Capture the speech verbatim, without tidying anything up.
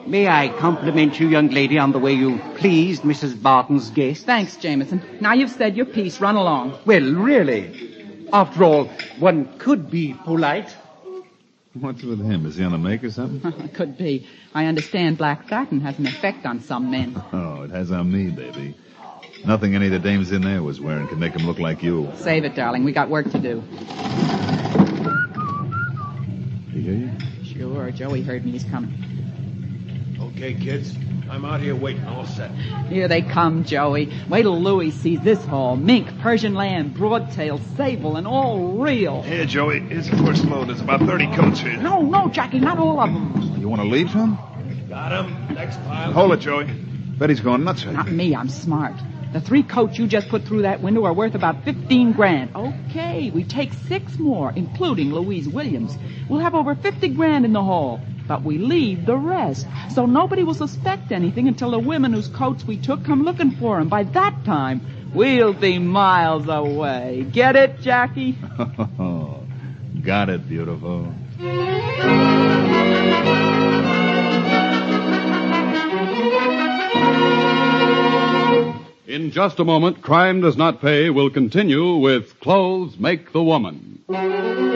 May I compliment you, young lady, on the way you pleased Missus Barton's guest? Thanks, Jameson. Now you've said your piece. Run along. Well, really. After all, one could be polite. What's with him? Is he on the make or something? Could be. I understand black satin has an effect on some men. Oh, it has on me, baby. Nothing any of the dames in there was wearing could make him look like you. Save it, darling. We got work to do. He hear you? Sure. Joey heard me. He's coming. Okay, kids. I'm out here waiting, all set. Here they come, Joey. Wait till Louis sees this haul. Mink, Persian lamb, broadtail, sable, and all real. Here, Joey. Here's the first load. There's about thirty coats here. No, no, Jackie, not all of them. You want to leave, son? Got him. Next pile. Hold it, Joey. Betty's going nuts. Not me. I'm smart. The three coats you just put through that window are worth about fifteen grand. Okay, we take six more, including Louise Williams. We'll have over fifty grand in the haul. But we leave the rest. So nobody will suspect anything until the women whose coats we took come looking for them. By that time, we'll be miles away. Get it, Jackie? Got it, beautiful. In just a moment, Crime Does Not Pay will continue with Clothes Make the Woman.